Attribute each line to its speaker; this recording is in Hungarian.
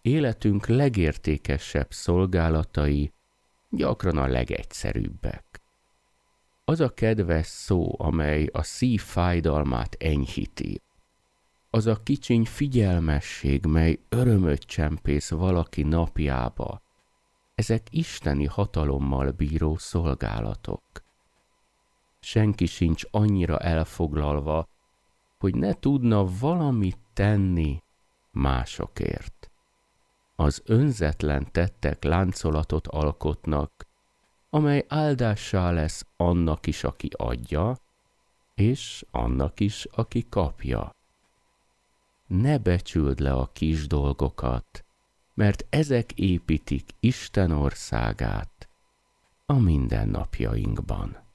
Speaker 1: életünk legértékesebb szolgálatai gyakran a legegyszerűbbek. Az a kedves szó, amely a szív fájdalmát enyhíti, az a kicsiny figyelmesség, mely örömöt csempész valaki napjába, ezek isteni hatalommal bíró szolgálatok. Senki sincs annyira elfoglalva, hogy ne tudna valamit tenni másokért. Az önzetlen tettek láncolatot alkotnak, amely áldássá lesz annak is, aki adja, és annak is, aki kapja. Ne becsüld le a kis dolgokat, mert ezek építik Isten országát a mindennapjainkban.